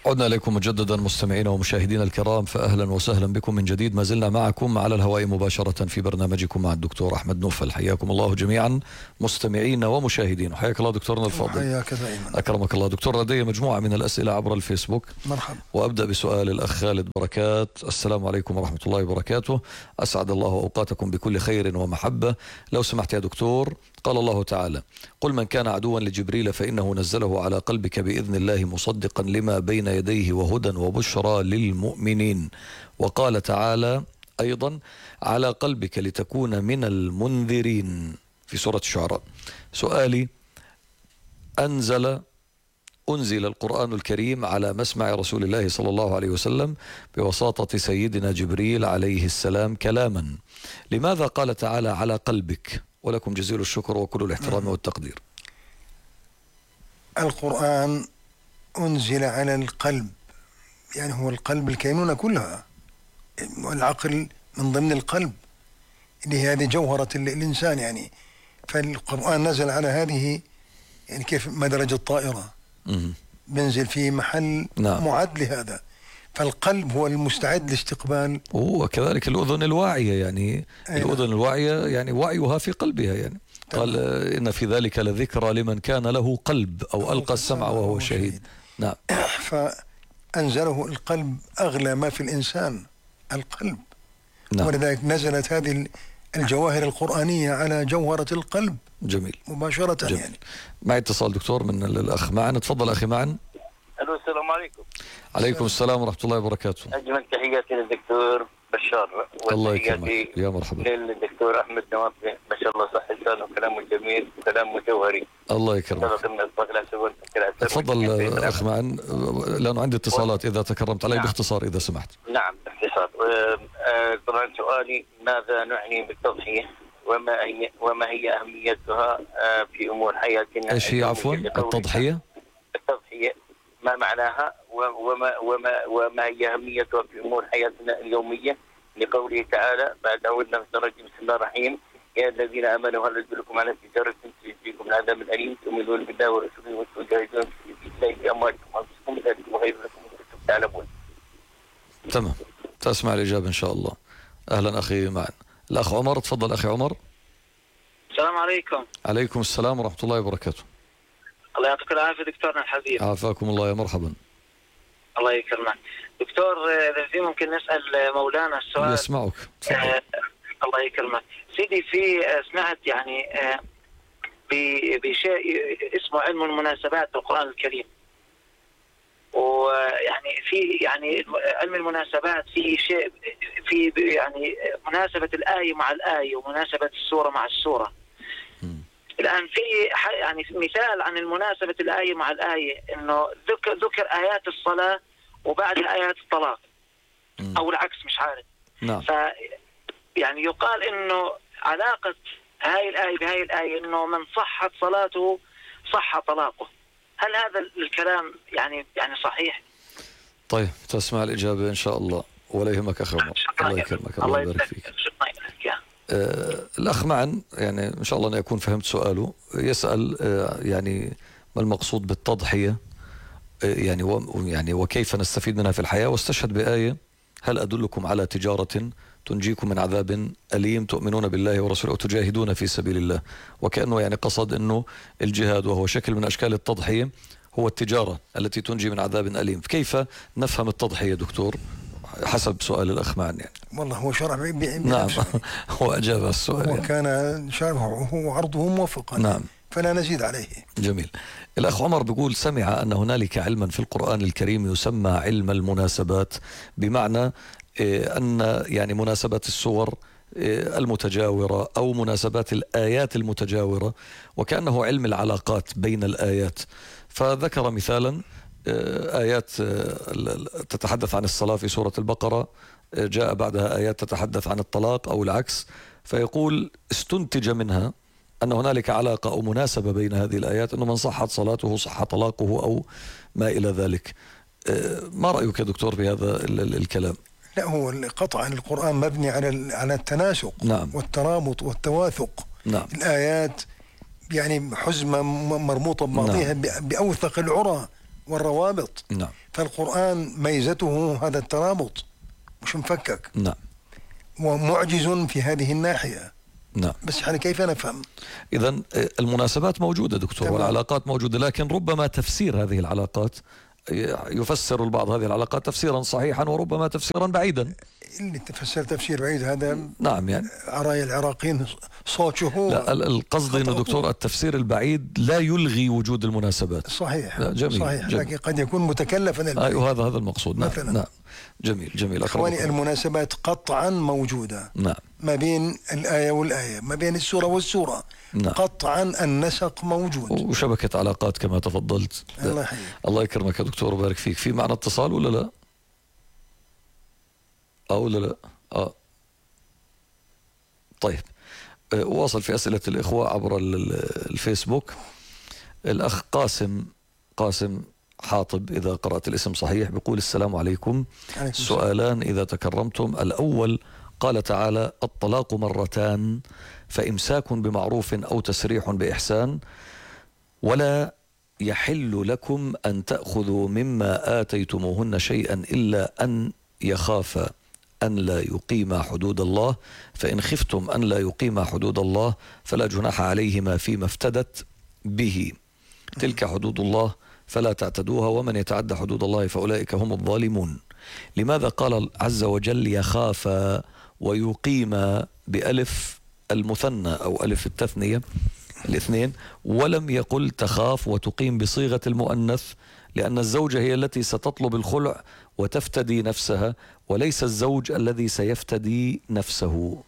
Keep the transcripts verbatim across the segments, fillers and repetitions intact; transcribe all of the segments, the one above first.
عدنا إليكم مجددا مستمعين ومشاهدين الكرام، فأهلا وسهلا بكم من جديد. ما زلنا معكم على الهواء مباشرة في برنامجكم مع الدكتور أحمد نوفل. حياكم الله جميعا مستمعين ومشاهدين، وحياك الله دكتورنا الفاضل. حياك دائما. أكرمك الله دكتور. لدي مجموعة من الأسئلة عبر الفيسبوك. مرحبا. وأبدأ بسؤال الأخ خالد بركات. السلام عليكم ورحمة الله وبركاته، أسعد الله أوقاتكم بكل خير ومحبة. لو سمحت يا دكتور، قال الله تعالى: قل من كان عدوا لجبريل فإنه نزله على قلبك بإذن الله مصدقا لما بين يديه وهدى وبشرى للمؤمنين. وقال تعالى أيضا: على قلبك لتكون من المنذرين في سورة الشعراء. سؤالي: أنزل أنزل القرآن الكريم على مسمع رسول الله صلى الله عليه وسلم بواسطة سيدنا جبريل عليه السلام كلاما، لماذا قال تعالى على قلبك؟ ولكم جزيل الشكر وكل الاحترام والتقدير. القرآن أنزل على القلب، يعني هو القلب الكينونة كلها، والعقل من ضمن القلب اللي هي هذه جوهرة الإنسان يعني. فالقرآن نزل على هذه، يعني كيف مدرج الطائرة بنزل في محل نعم. معد لهذا. فالقلب هو المستعد لاستقبال، وكذلك الأذن الواعية، يعني أيضا. الأذن الواعية يعني وعيها في قلبها يعني. قال إن في ذلك لذكرى لمن كان له قلب أو ألقى السمع وهو شهيد. نعم. فأنزله القلب، أغلى ما في الإنسان القلب. نعم. ولذلك نزلت هذه الجواهر القرآنية على جوهرة القلب. جميل. مباشرة. جميل. يعني معي اتصال دكتور من الأخ معن. تفضل أخي معن. ألو، السلام عليكم. عليكم السلام ورحمة الله وبركاته. أجمل تحياتي للدكتور بشار، الله يكرمك. يا مرحبا. للدكتور أحمد نوافل، ما شاء الله صح لسانه وكلامه جميل وكلامه جوهري. الله يكرمك. تفضل أخ معن، لأنه عندي اتصالات، إذا تكرمت علي. نعم. باختصار إذا سمحت. نعم باختصار. طبعا سؤالي: ماذا نعني بالتضحية، وما هي وما هي أهميتها في أمور حياتنا؟ إيش هي عفوا التضحية؟ التضحية ما معناها وما وما وما هي أهميتها في أمور حياتنا اليومية، لقوله تعالى بعد أعوذ بالله من الشيطان الرجيم: بسم الله الرحمن الرحيم، يا الذين آمنوا هل أدلكم على تجارة تنجيكم من عذاب أليم تؤمنون بالله ورسوله وتجاهدون في سبيل الله بأموالكم وأنفسكم ذلكم خير لكم إن كنتم تعلمون. تمام، تسمع الإجابة إن شاء الله. أهلا أخي معنا. الأخ عمر، تفضل أخي عمر. السلام عليكم. عليكم السلام ورحمة الله وبركاته. الله يعطيك العافية دكتورنا الحبيب. عافاكم الله، يا مرحبا. الله يكرمك دكتور. إذا في ممكن نسأل مولانا السؤال؟ يسمعك. آه الله يكرمك سيدي. في سمعت يعني آه بشيء اسمه علم المناسبات بالقرآن الكريم، ويعني في يعني علم المناسبات في شيء في يعني مناسبة الآية مع الآية ومناسبة السورة مع السورة. الآن في يعني مثال عن المناسبة الآية مع الآية، إنه ذكر ذكر آيات الصلاة وبعدها آيات الطلاق، أو العكس مش عارف. نعم. ف يعني يقال إنه علاقة هاي الآية بهاي الآية إنه من صحت صلاته صح طلاقه. هل هذا الكلام يعني يعني صحيح؟ طيب تسمع الإجابة إن شاء الله، ولا يهمك أخي عمر. الله يكرمك، الله يبارك فيك. آه الأخ معن، يعني إن شاء الله أن أكون فهمت سؤاله. يسأل آه يعني ما المقصود بالتضحية، آه يعني و يعني وكيف نستفيد منها في الحياة، واستشهد بآية: هل أدلكم على تجارة تنجيكم من عذاب أليم تؤمنون بالله ورسوله وتجاهدون في سبيل الله. وكأنه يعني قصد أنه الجهاد، وهو شكل من أشكال التضحية، هو التجارة التي تنجي من عذاب أليم. كيف نفهم التضحية دكتور حسب سؤال الأخ معن؟ يعني والله هو شرح نعم هو أجاب السؤال، وكان يعني شرحه وعرضه موفقا. نعم، فلا نزيد عليه. جميل. الأخ عمر بيقول: سمع أن هنالك علما في القرآن الكريم يسمى علم المناسبات، بمعنى أن يعني مناسبات السور المتجاورة أو مناسبات الآيات المتجاورة، وكأنه علم العلاقات بين الآيات. فذكر مثالا آيات تتحدث عن الصلاة في سورة البقرة، جاء بعدها آيات تتحدث عن الطلاق أو العكس، فيقول استنتج منها أن هنالك علاقة أو مناسبة بين هذه الآيات، أنه من صحت صلاته صح طلاقه أو ما إلى ذلك. ما رأيك يا دكتور بهذا الكلام؟ لا، هو قطعا القرآن مبني على على التناسق. نعم. والترابط والتواثق. نعم. الآيات يعني حزمة مربوطة ببعضها. نعم. بأوثق العرى والروابط. نعم. فالقرآن ميزته هذا الترابط، مش مفكك. نعم. ومعجز في هذه الناحية. نعم. بس يعني كيف نفهم؟ إذن المناسبات موجودة دكتور، تمام. والعلاقات موجودة، لكن ربما تفسير هذه العلاقات يفسر البعض هذه العلاقات تفسيرا صحيحا وربما تفسيرا بعيدا. اللي تفسر تفسير بعيد هذا نعم يعني عرايا العراقيين صوت شهور. لا، القصد انه دكتور التفسير البعيد لا يلغي وجود المناسبات. صحيح. لا جميل. صحيح. جميل. لكن قد يكون متكلفا. ايوه هذا هذا المقصود. نعم. مثلا. نعم جميل جميل. اخواني المناسبات قطعا موجودة. نعم. ما بين الآية والآية، ما بين السورة والسورة. نعم. قطعا النسق موجود. وشبكة علاقات كما تفضلت. الله يحييك. الله يكرمك يا دكتور وبارك فيك. في معنا اتصال ولا لا؟ اه ولا لا؟ اه طيب. واصل في أسئلة الإخوة عبر الفيسبوك. الأخ قاسم قاسم حاطب إذا قرأت الاسم صحيح بيقول السلام عليكم. سؤالان إذا تكرمتم. الأول قال تعالى الطلاق مرتان فإمساك بمعروف أو تسريح بإحسان ولا يحل لكم أن تأخذوا مما آتيتموهن شيئا إلا أن يخافا أن لا يقيما حدود الله فإن خفتم أن لا يقيما حدود الله فلا جناح عليهما فيما افتدت به تلك حدود الله فلا تعتدوها ومن يتعدى حدود الله فأولئك هم الظالمون. لماذا قال عز وجل يخافا ويقيما بألف المثنى أو ألف التثنية الاثنين ولم يقل تخاف وتقيم بصيغة المؤنث؟ لأن الزوجة هي التي ستطلب الخلع وتفتدي نفسها وليس الزوج الذي سيفتدي نفسه.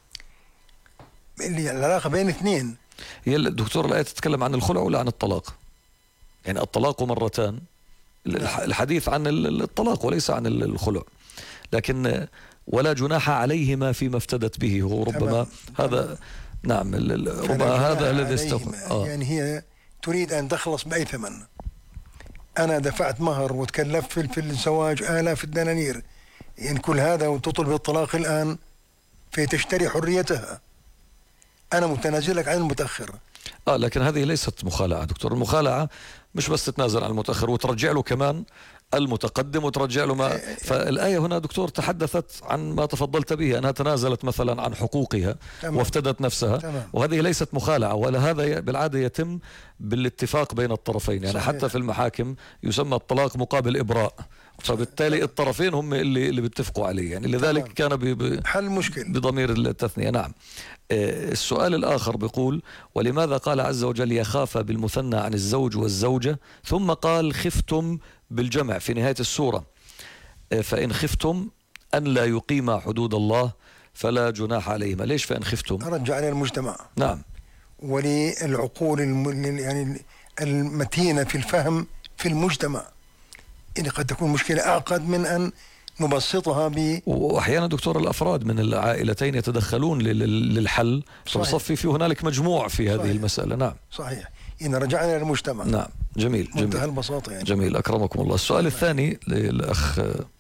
اللي العلاقة بين اثنين. هي الدكتور الآية تتكلم عن الخلع ولا عن الطلاق؟ يعني الطلاق مرتان، الحديث عن الطلاق وليس عن الخلع. لكن ولا جناح عليهما فيما افتدت به هو ربما تمام. هذا. نعم ربما هذا الذي استوفى. آه. يعني هي تريد أن تخلص بأي ثمن. أنا دفعت مهر وتكلفت في, في الزواج آلاف الدنانير، يعني كل هذا وتطلب الطلاق الآن في تشتري حريتها. أنا متنازلك عن المتأخر. آه لكن هذه ليست مخالعة دكتور. المخالعة مش بس تتنازل عن المتأخر وترجع له كمان المتقدم وترجع له ما. فالآية هنا دكتور تحدثت عن ما تفضلت به أنها تنازلت مثلا عن حقوقها. تمام. وافتدت نفسها. تمام. وهذه ليست مخالعة ولا هذا بالعادة يتم بالاتفاق بين الطرفين. يعني صحيح. حتى في المحاكم يسمى الطلاق مقابل إبراء. فبالتالي صحيح. الطرفين هم اللي اللي بيتفقوا عليه. يعني لذلك تمام. كان ب... حل مشكل بضمير التثنية. نعم. السؤال الآخر بيقول ولماذا قال عز وجل يخاف بالمثنى عن الزوج والزوجة ثم قال خفتم بالجمع في نهاية السورة فإن خفتم أن لا يقيما حدود الله فلا جناح عليهما؟ ليش فإن خفتم؟ رجع على المجتمع. نعم. وللعقول الم... يعني المتينة في الفهم في المجتمع. يعني قد تكون مشكلة أعقد من أن نبسطها ب واحيانا دكتور الافراد من العائلتين يتدخلون للحل فصفي في هنالك مجموع في هذه صحيح. المساله. نعم صحيح. إن رجعنا للمجتمع. نعم جميل جميل منتهى البساطه يعني. جميل اكرمكم الله. السؤال صحيح. الثاني للاخ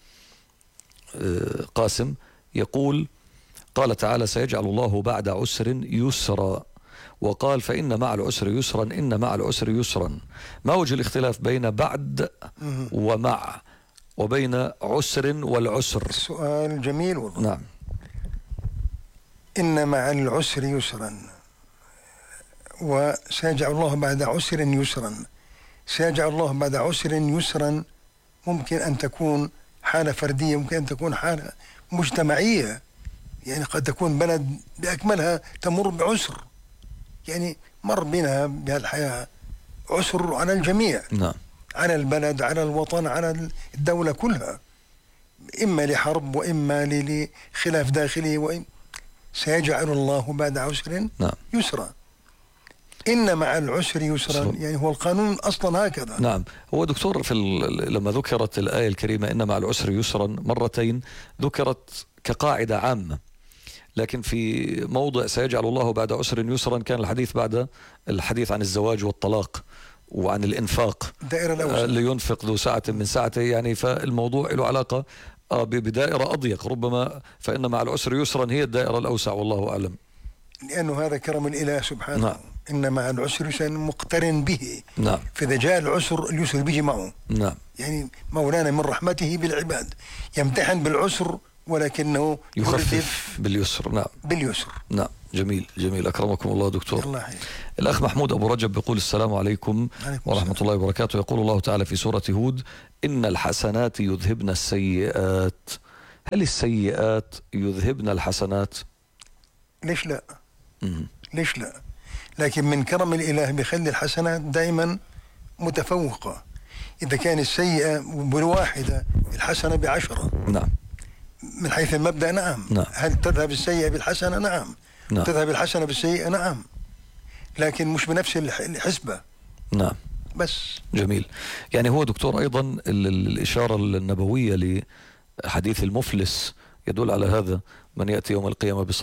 قاسم يقول قال تعالى سيجعل الله بعد عسر يسرا وقال فإن مع العسر يسرا إن مع العسر يسرا. ما وجه الاختلاف بين بعد ومع وبين عسر والعسر؟ سؤال جميل والله. نعم. إن مع العسر يسرا وسيجعل الله بعد عسر يسرا. سيجعل الله بعد عسر يسرا ممكن أن تكون حالة فردية، ممكن أن تكون حالة مجتمعية. يعني قد تكون بلد بأكملها تمر بعسر، يعني مر بنا بهالحياة عسر على الجميع. نعم. على البلد، على الوطن، على الدولة كلها، إما لحرب وإما لخلاف داخلي. وإن سيجعل الله بعد عسر نعم. يسرا. إن مع العسر يسرا يعني هو القانون أصلا هكذا. نعم. هو دكتور في لما ذكرت الآية الكريمة إن مع العسر يسرا مرتين ذكرت كقاعدة عامة، لكن في موضع سيجعل الله بعد عسر يسرا كان الحديث بعد الحديث عن الزواج والطلاق وعن الإنفاق. الدائرة الأوسع. لينفق ذو سعة من سعته. يعني فالموضوع له علاقة بدائرة أضيق ربما. فإن مع العسر يسرا هي الدائرة الأوسع والله أعلم. لأنه هذا كرم الإله سبحانه. نعم. إن مع العسر يسرا مقترن به. نعم. فإذا جاء العسر اليسر بيجي معه. نعم. يعني مولانا من رحمته بالعباد يمتحن بالعسر ولكنه يخفف باليسر. نعم. باليسر. نعم. جميل جميل، أكرمكم الله دكتور. الله خير. الأخ محمود أبو رجب بيقول السلام عليكم ورحمة الله وبركاته. يقول الله تعالى في سورة هود: إن الحسنات يذهبن السيئات. هل السيئات يذهبن الحسنات؟ ليش لا؟ مم. ليش لا؟ لكن من كرم الإله بيخلي الحسنات دائما متفوقة. إذا كان السيئة بالواحدة الحسنة بعشرة. نعم. من حيث المبدأ نعم. نعم. هل تذهب السيئة بالحسنة؟ نعم. نعم. تذهب الحسنة بالسيئة؟ نعم. لكن مش بنفس الحسبة. نعم. بس. جميل. يعني هو دكتور أيضا الإشارة النبوية لحديث المفلس يدل على هذا: من يأتي يوم القيامة